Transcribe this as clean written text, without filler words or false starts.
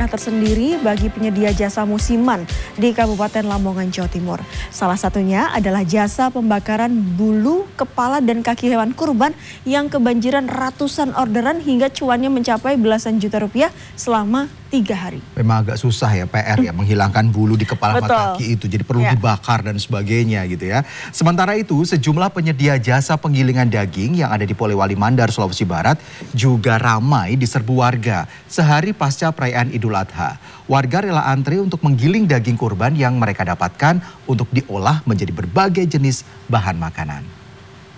tersendiri bagi penyedia jasa musiman di Kabupaten Lamongan, Jawa Timur. Salah satunya adalah jasa pembakaran bulu, kepala, dan kaki hewan kurban yang kebanjiran ratusan orderan hingga cuannya mencapai belasan juta rupiah selama 3 hari. Memang agak susah ya PR ya menghilangkan bulu di kepala sama kaki itu. Jadi perlu dibakar dan sebagainya gitu ya. Sementara itu sejumlah penyedia jasa penggilingan daging yang ada di Polewali Mandar, Sulawesi Barat juga ramai diserbu warga sehari pasca perayaan Idul Adha. Warga rela antri untuk menggiling daging kurban yang mereka dapatkan untuk diolah menjadi berbagai jenis bahan makanan.